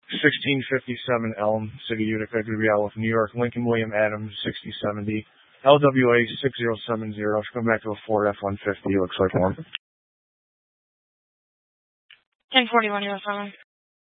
1657 Elm, City, Utica, Gabrielle, New York, Lincoln William Adams, 6070, LWA 6070. Come back to a Ford F-150. Looks like one. 1041, US 1.